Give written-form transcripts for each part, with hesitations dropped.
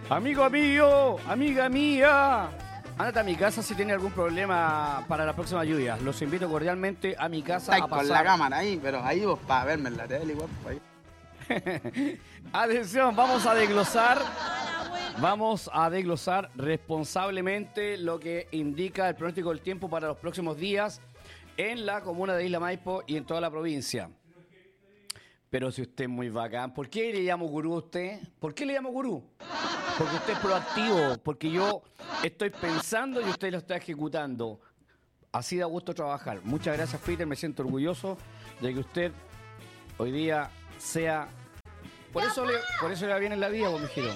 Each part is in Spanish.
Amigo mío, amiga mía, ándate a mi casa si tiene algún problema para la próxima lluvia. Los invito cordialmente a mi casa Ay, a con la pasar. cámara ahí, pero ahí vos para verme en la tele igual. Pues, ahí. Atención, vamos a desglosar responsablemente lo que indica el pronóstico del tiempo para los próximos días en la comuna de Isla Maipo y en toda la provincia. Pero si usted es muy bacán, ¿por qué le llamo gurú a usted? ¿Por qué le llamo gurú? Porque usted es proactivo, porque yo estoy pensando y usted lo está ejecutando. Así da gusto trabajar. Muchas gracias, Peter. Me siento orgulloso de que usted hoy día sea... Por eso le va bien en la vida, vos, mijito.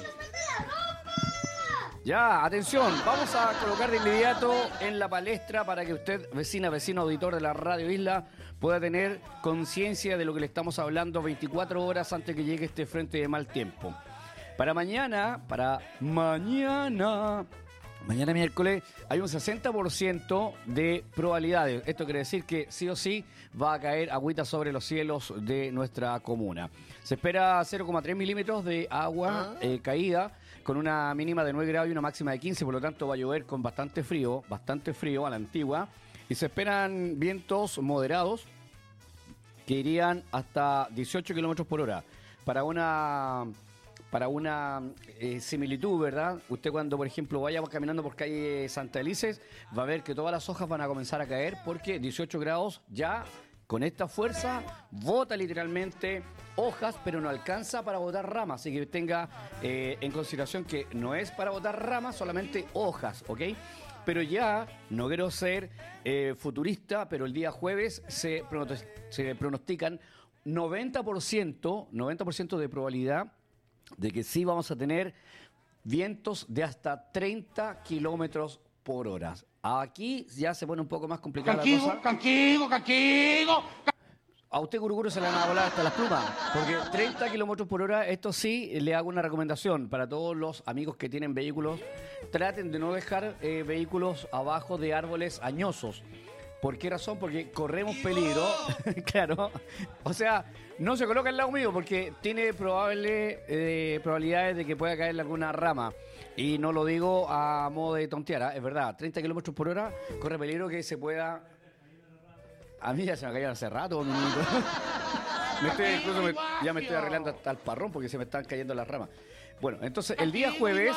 Ya, atención, vamos a colocar de inmediato en la palestra para que usted, vecino, auditor de la Radio Isla, pueda tener conciencia de lo que le estamos hablando 24 horas antes que llegue este frente de mal tiempo. Para mañana miércoles, hay un 60% de probabilidades. Esto quiere decir que sí o sí va a caer agüita sobre los cielos de nuestra comuna. Se espera 0,3 milímetros de agua caída, con una mínima de 9 grados y una máxima de 15, por lo tanto va a llover con bastante frío a la antigua. Y se esperan vientos moderados que irían hasta 18 kilómetros por hora. Para una similitud, ¿verdad? Usted cuando, por ejemplo, vaya caminando por calle Santa Elises, va a ver que todas las hojas van a comenzar a caer porque 18 grados ya, con esta fuerza, bota literalmente hojas, pero no alcanza para botar ramas. Así que tenga en consideración que no es para botar ramas, solamente hojas, ¿ok? Pero ya, no quiero ser futurista, pero el día jueves se pronostican 90% de probabilidad de que sí vamos a tener vientos de hasta 30 kilómetros por hora. Aquí ya se pone un poco más complicada la cosa. Canquigo. A usted, Guruguru, se le van a volar hasta las plumas, porque 30 kilómetros por hora, esto sí, le hago una recomendación para todos los amigos que tienen vehículos. Traten de no dejar vehículos abajo de árboles añosos. ¿Por qué razón? Porque corremos peligro, claro. O sea, no se coloca al lado mío porque tiene probabilidades de que pueda caerle alguna rama. Y no lo digo a modo de tontear, es verdad. 30 kilómetros por hora corre peligro que se pueda... A mí ya se me cayó hace rato, mi niñito. Ya me estoy arreglando hasta el parrón porque se me están cayendo las ramas. Bueno, entonces el día jueves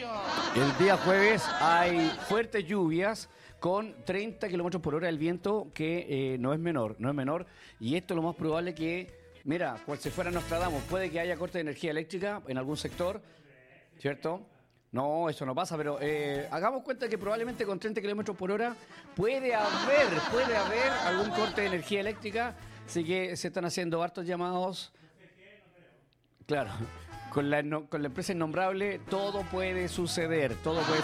hay fuertes lluvias con 30 kilómetros por hora el viento, que no es menor. Y esto es lo más probable que, mira, cual si fuera Nostradamus, puede que haya corte de energía eléctrica en algún sector, ¿cierto? No, eso no pasa, pero hagamos cuenta que probablemente con 30 kilómetros por hora puede haber algún corte de energía eléctrica, así que se están haciendo hartos llamados. Claro, con la empresa innombrable todo puede suceder.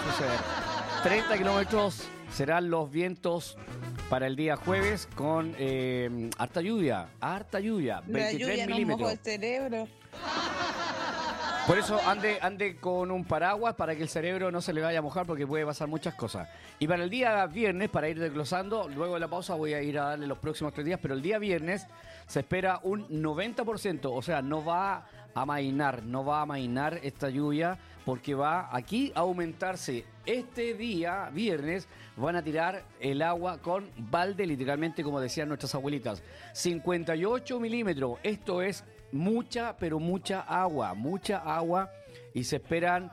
30 kilómetros serán los vientos para el día jueves con harta lluvia, 23 milímetros. Nos mojó el cerebro. Por eso ande con un paraguas para que el cerebro no se le vaya a mojar porque puede pasar muchas cosas. Y para el día viernes, para ir desglosando, luego de la pausa voy a ir a darle los próximos 3 días, pero el día viernes se espera un 90%, o sea, no va a amainar esta lluvia porque va aquí a aumentarse. Este día viernes van a tirar el agua con balde, literalmente, como decían nuestras abuelitas. 58 milímetros, esto es mucha, pero mucha agua, y se esperan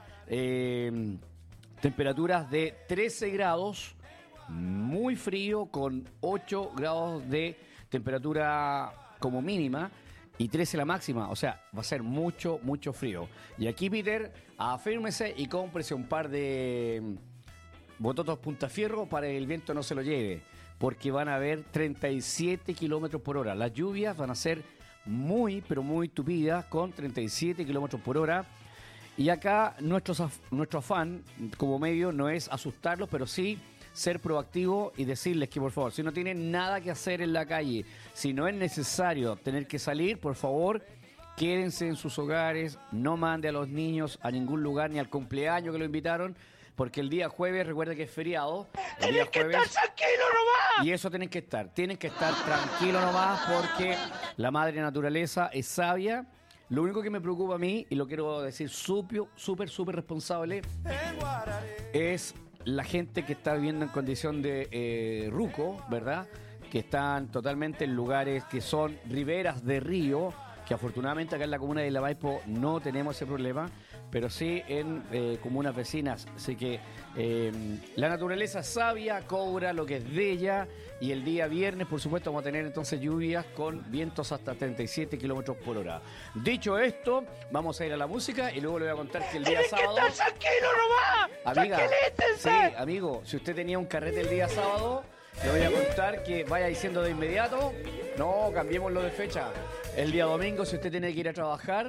temperaturas de 13 grados, muy frío, con 8 grados de temperatura como mínima y 13 la máxima, o sea, va a ser mucho frío. Y aquí, Peter, afírmese y cómprese un par de bototos puntafierro para que el viento no se lo lleve, porque van a haber 37 kilómetros por hora. Las lluvias van a ser muy, pero muy tupidas, con 37 kilómetros por hora. Y acá nuestro afán como medio no es asustarlos, pero sí ser proactivo y decirles que, por favor, si no tienen nada que hacer en la calle, si no es necesario tener que salir, por favor, quédense en sus hogares, no mande a los niños a ningún lugar, ni al cumpleaños que lo invitaron, porque el día jueves, recuerda que es feriado. ¡Tienes que estar tranquilo nomás! Y eso tienen que estar tranquilos nomás, porque la madre naturaleza es sabia, Lo único que me preocupa a mí, y lo quiero decir súper responsable, es la gente que está viviendo en condición de ruco, ¿verdad? Que están totalmente en lugares que son riberas de río, que afortunadamente acá en la comuna de Isla Maipo no tenemos ese problema, pero sí en comunas vecinas. Así que la naturaleza sabia cobra lo que es de ella, y el día viernes, por supuesto, vamos a tener entonces lluvias con vientos hasta 37 kilómetros por hora. Dicho esto, vamos a ir a la música y luego le voy a contar que el día sábado... tranquilo nomás! Amiga, sí, amigo, si usted tenía un carrete el día sábado, le voy a contar que vaya diciendo de inmediato, no, cambiémoslo de fecha. El día domingo, si usted tiene que ir a trabajar,